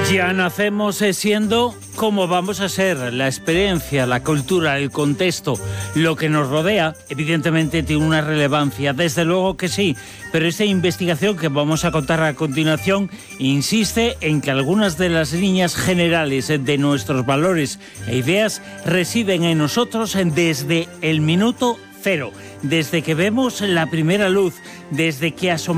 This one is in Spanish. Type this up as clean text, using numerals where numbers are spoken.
Ya nacemos siendo como vamos a ser. La experiencia, la cultura, el contexto, lo que nos rodea, evidentemente tiene una relevancia. Desde luego que sí, pero esta investigación que vamos a contar a continuación insiste en que algunas de las líneas generales de nuestros valores e ideas residen en nosotros desde el minuto cero, desde que vemos la primera luz, desde que asomamos